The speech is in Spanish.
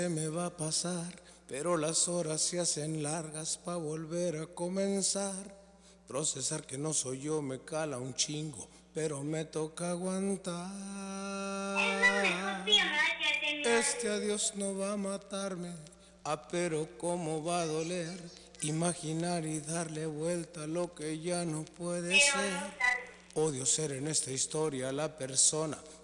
se me va a pasar, pero las horas se hacen largas pa' volver a comenzar. Procesar que no soy yo me cala un chingo, pero me toca aguantar. Este adiós no va a matarme, pero cómo va a doler imaginar y darle vuelta a lo que ya no puede ser. Odio ser en esta historia la persona